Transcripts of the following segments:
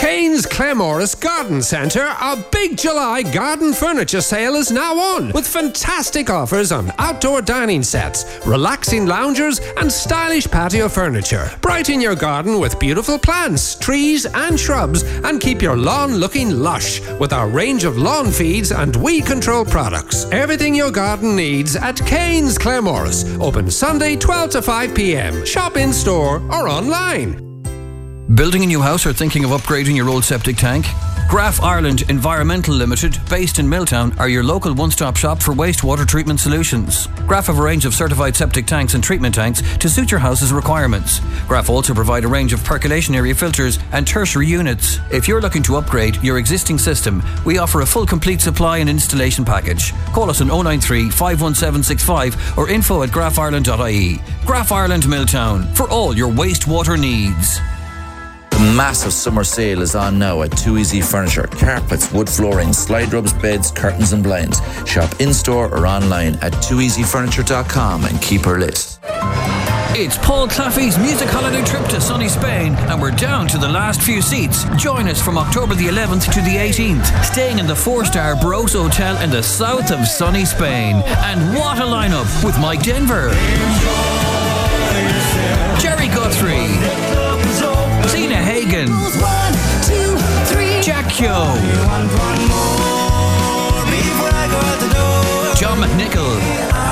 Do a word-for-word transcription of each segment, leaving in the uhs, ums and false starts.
Kane's Claremorris Garden Centre, a big July garden furniture sale is now on, with fantastic offers on outdoor dining sets, relaxing loungers and stylish patio furniture. Brighten your garden with beautiful plants, trees and shrubs, and keep your lawn looking lush with our range of lawn feeds and weed control products. Everything your garden needs at Kane's Claremorris. Open Sunday twelve to five p.m. Shop in store or online. Building a new house or thinking of upgrading your old septic tank? Graf Ireland Environmental Limited, based in Milltown, are your local one-stop shop for wastewater treatment solutions. Graf have a range of certified septic tanks and treatment tanks to suit your house's requirements. Graf also provide a range of percolation area filters and tertiary units. If you're looking to upgrade your existing system, we offer a full complete supply and installation package. Call us on oh nine three, five one seven six five or info at graf ireland dot I E. Graf Ireland Milltown, for all your wastewater needs. The massive summer sale is on now at Too Easy Furniture. Carpets, wood flooring, slide rubs, beds, curtains and blinds. Shop in-store or online at too easy furniture dot com and keep her lit. It's Paul Claffey's music holiday trip to sunny Spain, and we're down to the last few seats. Join us from October the eleventh to the eighteenth, staying in the four-star Bros Hotel in the south of sunny Spain. And what a lineup with Mike Denver, Jerry Guthrie, Tina Hagen, one, two, three. Jack Kyo, John McNichol,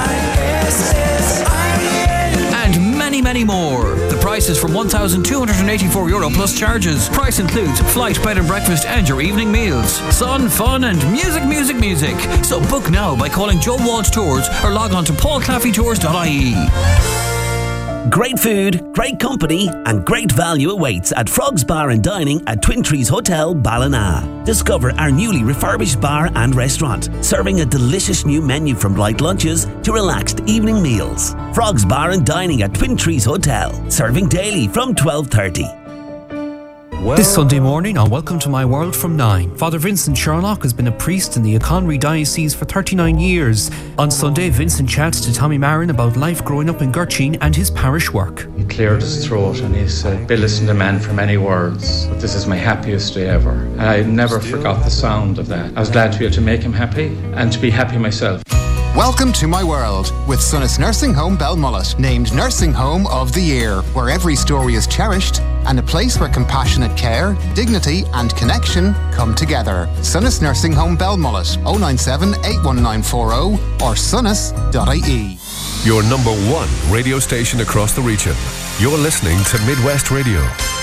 and many, many more. The price is from one thousand two hundred eighty-four euro plus charges. Price includes flight, bed and breakfast and your evening meals. Sun, fun and music, music, music. So book now by calling Joe Walsh Tours or log on to paul claffey tours dot I E. Great food, great company and great value awaits at Frogs Bar and Dining at Twin Trees Hotel, Ballina. Discover our newly refurbished bar and restaurant, serving a delicious new menu from light lunches to relaxed evening meals. Frogs Bar and Dining at Twin Trees Hotel, serving daily from twelve thirty. Well, this Sunday morning on Welcome to My World from nine, Father Vincent Sherlock has been a priest in the Conwy Diocese for thirty-nine years. On Sunday, Vincent chats to Tommy Marin about life growing up in Gurteen and his parish work. He cleared his throat and he said, "Bill listened to man for many words, but this is my happiest day ever." And I never forgot the sound of that. I was glad to be able to make him happy and to be happy myself. Welcome to My World with Sunnis Nursing Home Belmullet, named Nursing Home of the Year, where every story is cherished and a place where compassionate care, dignity and connection come together. Sunnis Nursing Home Belmullet, oh nine seven, eight one nine four oh or sunnis dot I E. Your number one radio station across the region. You're listening to Midwest Radio.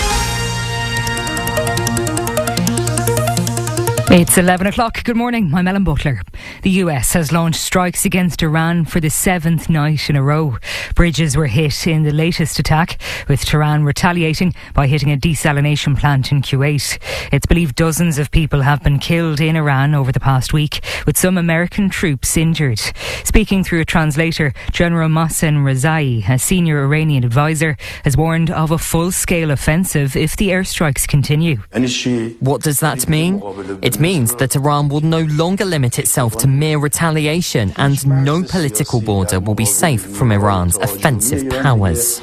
It's eleven o'clock. Good morning. I'm Ellen Butler. The U S has launched strikes against Iran for the seventh night in a row. Bridges were hit in the latest attack, with Tehran retaliating by hitting a desalination plant in Kuwait. It's believed dozens of people have been killed in Iran over the past week, with some American troops injured. Speaking through a translator, General Mohsen Rezai, a senior Iranian advisor, has warned of a full-scale offensive if the airstrikes continue. What does that mean? It means that Iran will no longer limit itself to mere retaliation, and no political border will be safe from Iran's offensive powers.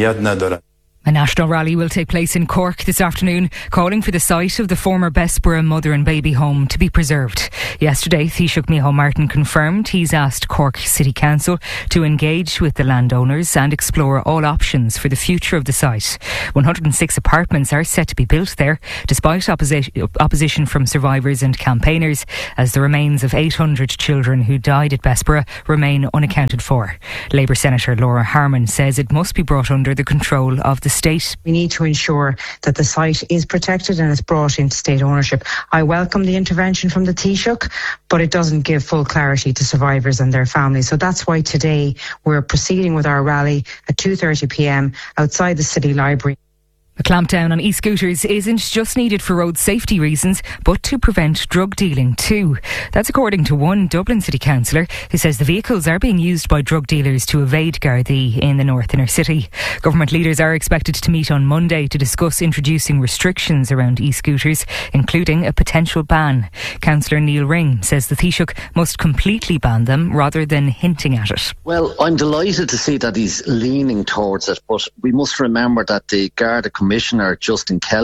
A national rally will take place in Cork this afternoon, calling for the site of the former Bessborough mother and baby home to be preserved. Yesterday, Taoiseach Micheál Martin confirmed he's asked Cork City Council to engage with the landowners and explore all options for the future of the site. one hundred six apartments are set to be built there, despite opposi- opposition from survivors and campaigners, as the remains of eight hundred children who died at Bessborough remain unaccounted for. Labour Senator Laura Harman says it must be brought under the control of the state. We need to ensure that the site is protected and is brought into state ownership. I welcome the intervention from the Taoiseach, but it doesn't give full clarity to survivors and their families. So that's why today we're proceeding with our rally at two thirty p.m. outside the City Library. A clampdown on e-scooters isn't just needed for road safety reasons, but to prevent drug dealing too. That's according to one Dublin City Councillor who says the vehicles are being used by drug dealers to evade Gardaí in the north inner city. Government leaders are expected to meet on Monday to discuss introducing restrictions around e-scooters, including a potential ban. Councillor Neil Ring says the Taoiseach must completely ban them rather than hinting at it. Well, I'm delighted to see that he's leaning towards it, but we must remember that the Garda Commissioner, Justin Kelly,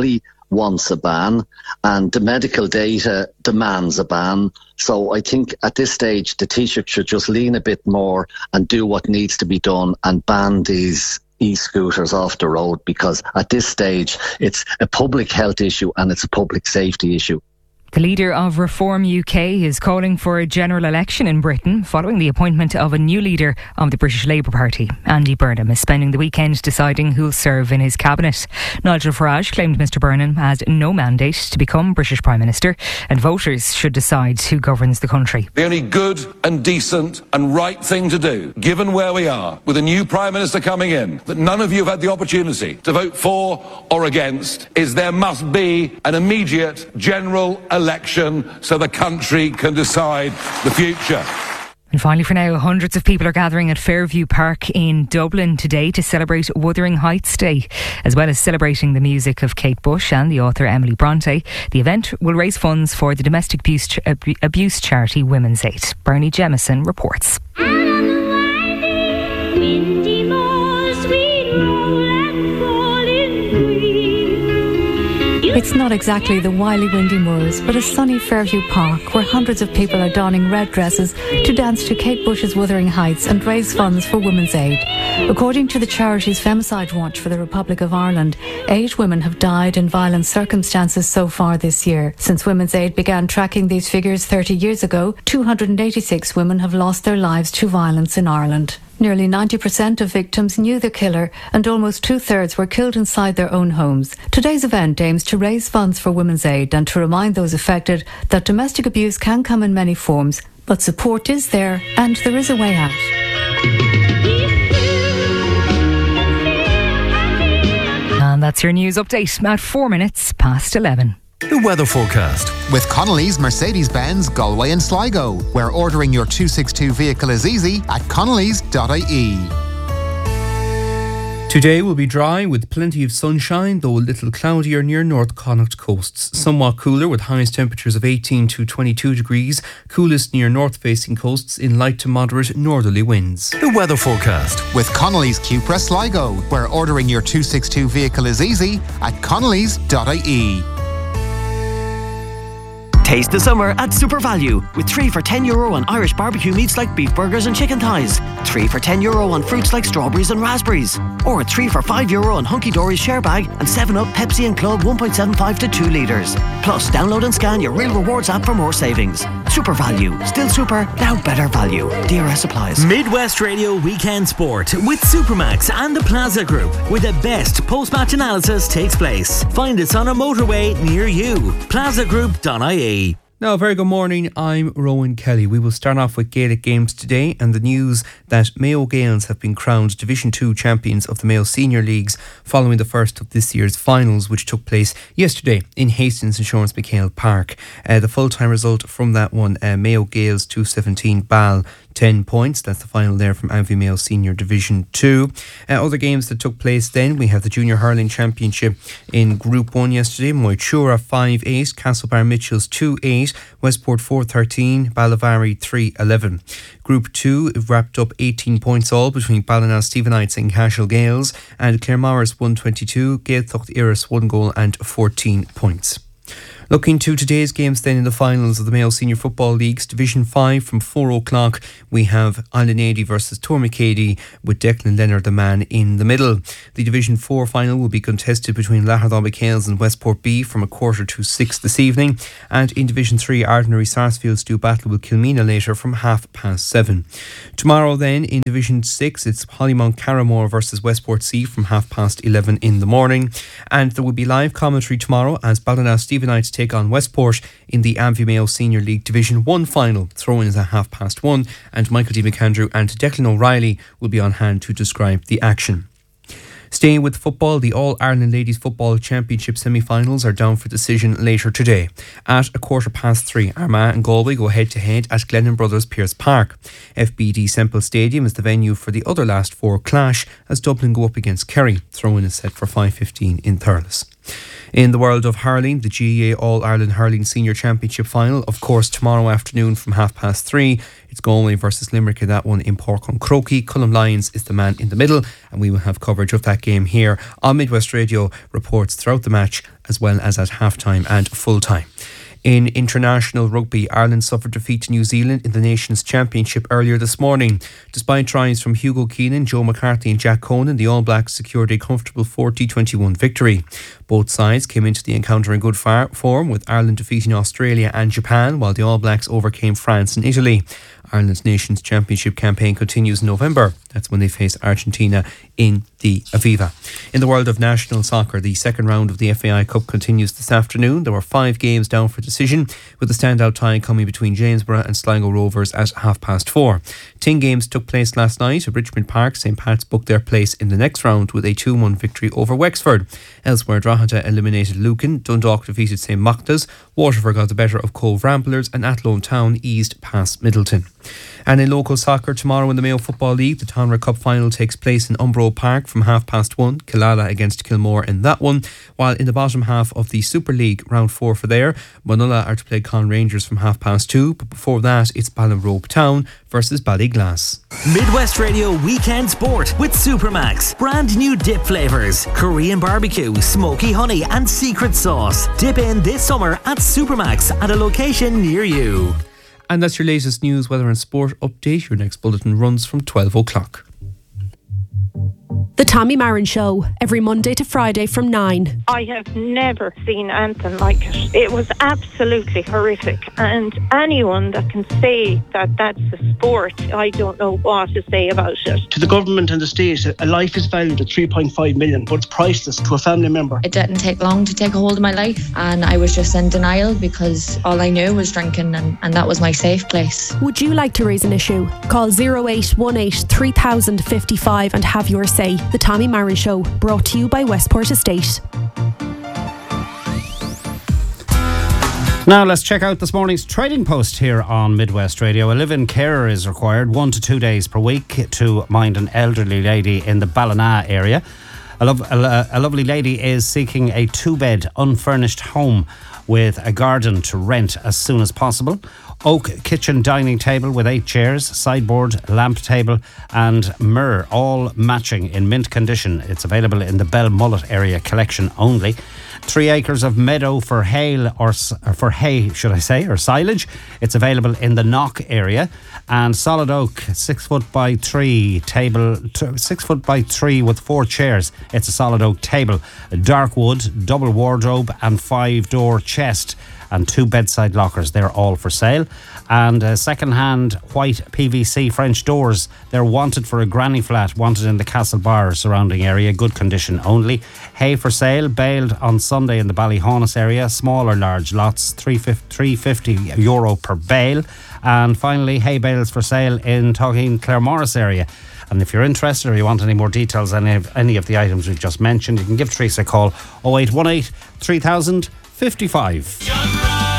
wants a ban, and the medical data demands a ban. So I think at this stage, the Taoiseach should just lean a bit more and do what needs to be done and ban these e-scooters off the road, because at this stage, it's a public health issue and it's a public safety issue. The leader of Reform U K is calling for a general election in Britain following the appointment of a new leader of the British Labour Party. Andy Burnham is spending the weekend deciding who'll serve in his cabinet. Nigel Farage claimed Mr Burnham has no mandate to become British Prime Minister, and voters should decide who governs the country. The only good and decent and right thing to do, given where we are, with a new Prime Minister coming in, that none of you have had the opportunity to vote for or against, is there must be an immediate general election. election so the country can decide the future. And finally, for now, hundreds of people are gathering at Fairview Park in Dublin today to celebrate Wuthering Heights Day, as well as celebrating the music of Kate Bush and the author Emily Bronte. The event will raise funds for the domestic abuse, ch- abuse charity Women's Aid. Bernie Jemison reports. It's not exactly the wily windy moors, but a sunny Fairview Park where hundreds of people are donning red dresses to dance to Kate Bush's Wuthering Heights and raise funds for Women's Aid. According to the charity's Femicide Watch for the Republic of Ireland, eight women have died in violent circumstances so far this year. Since Women's Aid began tracking these figures thirty years ago, two hundred eighty-six women have lost their lives to violence in Ireland. Nearly ninety percent of victims knew the killer, and almost two-thirds were killed inside their own homes. Today's event aims to raise funds for Women's Aid and to remind those affected that domestic abuse can come in many forms, but support is there and there is a way out. And that's your news update at four minutes past eleven. The weather forecast with Connolly's Mercedes-Benz Galway and Sligo, where ordering your two sixty-two vehicle is easy at connellys dot I E. Today will be dry with plenty of sunshine, though a little cloudier near North Connacht coasts. Somewhat cooler with highest temperatures of eighteen to twenty-two degrees, coolest near north-facing coasts in light to moderate northerly winds. The weather forecast with Connolly's Cupra Sligo, where ordering your two sixty-two vehicle is easy at connellys dot I E. Taste the summer at Super Value with three for ten euro on Irish barbecue meats like beef burgers and chicken thighs, three for ten euro on fruits like strawberries and raspberries, or three for five euro on Hunky Dory's share bag and seven up Pepsi and Club one point seven five to two litres. Plus, download and scan your Real Rewards app for more savings. Super Value. Still super, now better value. D R S applies. Midwest Radio Weekend Sport with Supermax and the Plaza Group, where the best post-match analysis takes place. Find us on a motorway near you. plaza group dot I E. Now, a very good morning. I'm Rowan Kelly. We will start off with Gaelic games today and the news that Mayo Gaels have been crowned Division two champions of the Mayo Senior Leagues following the first of this year's finals, which took place yesterday in Hastings Insurance McHale Park. Uh, the full-time result from that one, uh, Mayo Gaels two seventeen, Ball ten points. That's the final there from Anfi Mayo Senior Division two. Uh, other games that took place then, we have the Junior Hurling Championship in Group one yesterday. Moytura five eight, Castlebar Mitchells two eight, Westport four thirteen, Ballavari three eleven. Group two wrapped up eighteen points all between Ballina Stephenites and Cashel Gales, and Claremorris one twenty-two, Gaeltacht Iris one goal and fourteen points. Looking to today's games then in the finals of the Mayo Senior Football Leagues, Division five from four o'clock, we have Islandady versus Tormacady with Declan Leonard the man in the middle. The Division four final will be contested between Lahardon McHales and Westport B from a quarter to six this evening, and in Division three, Ardnary Sarsfields do battle with Kilmena later from half past seven. Tomorrow then in Division six, it's Hollymount Carramore versus Westport C from half past eleven in the morning, and there will be live commentary tomorrow as Ballina Stephenites take on Westport in the Anfi Mayo Senior League Division one final. Throw-in is at half past one, and Michael D. McAndrew and Declan O'Reilly will be on hand to describe the action. Staying with football, the All-Ireland Ladies Football Championship semi-finals are down for decision later today. At a quarter past three, Armagh and Galway go head-to-head at Glennon Brothers Pearse Park. F B D Semple Stadium is the venue for the other last four clash as Dublin go up against Kerry. Throw-in is set for five fifteen in Thurles. In the world of hurling, the G A A All-Ireland Hurling Senior Championship Final, of course, tomorrow afternoon from half past three. It's Galway versus Limerick in that one in Páirc Uí Chaoimh. Cullum Lyons is the man in the middle, and we will have coverage of that game here on Midwest Radio, reports throughout the match as well as at half-time and full-time. In international rugby, Ireland suffered defeat to New Zealand in the Nations Championship earlier this morning. Despite tries from Hugo Keenan, Joe McCarthy and Jack Conan, the All Blacks secured a comfortable forty twenty-one victory. Both sides came into the encounter in good far- form, with Ireland defeating Australia and Japan, while the All Blacks overcame France and Italy. Ireland's Nations Championship campaign continues in November. That's when they face Argentina in the Aviva. In the world of national soccer, the second round of the F A I Cup continues this afternoon. There were five games down for decision, with the standout tie coming between Jamesborough and Sligo Rovers at half past four. Ten games took place last night at Richmond Park. St Pat's booked their place in the next round with a two one victory over Wexford. Elsewhere, Drogheda eliminated Lucan, Dundalk defeated St Macta's, Waterford got the better of Cove Ramblers, and Athlone Town eased past Middleton. And in local soccer, tomorrow in the Mayo Football League, the Tonra Cup final takes place in Umbro Park from half past one. Killala against Kilmore in that one. While in the bottom half of the Super League, round four for there, Monulla are to play Con Rangers from half past two. But before that, it's Ballinrobe Town versus Ballyglass. Midwest Radio Weekend Sport with Supermax. Brand new dip flavours: Korean barbecue, smoky honey and secret sauce. Dip in this summer at Supermax at a location near you. And that's your latest news, weather and sport update. Your next bulletin runs from twelve o'clock. The Tommy Marin Show, every Monday to Friday from nine. I have never seen anything like it. It was absolutely horrific. And anyone that can say that that's a sport, I don't know what to say about it. To the government and the state, a life is valued at three point five million, but it's priceless to a family member. It didn't take long to take a hold of my life, and I was just in denial because all I knew was drinking, and, and that was my safe place. Would you like to raise an issue? Call oh eight one eight, three thousand fifty-five and have your say. The Tommy Marin Show, brought to you by Westport Estate. Now let's check out this morning's trading post here on Midwest Radio. A live-in carer is required one to two days per week to mind an elderly lady in the Ballina area. A, lo- a, a lovely lady is seeking a two-bed unfurnished home with a garden to rent as soon as possible. Oak kitchen dining table with eight chairs, sideboard, lamp table and mirror, all matching in mint condition. It's available in the Belmullet area collection only. Three acres of meadow for hay, or, or for hay, should I say, or silage. It's available in the Knock area. And solid oak, six foot by three table, t- six foot by three with four chairs. It's a solid oak table. Dark wood, double wardrobe and five door chest. And two bedside lockers. They're all for sale. And uh, second-hand white P V C French doors. They're wanted for a granny flat, wanted in the Castle Bar surrounding area. Good condition only. Hay for sale, baled on Sunday in the Ballyhaunis area. Small or large lots, three hundred fifty euro per bale. And finally, hay bales for sale in Togheen, Claremorris area. And if you're interested or you want any more details on any of, any of the items we've just mentioned, you can give Teresa a call oh eight one eight, three thousand fifty-five.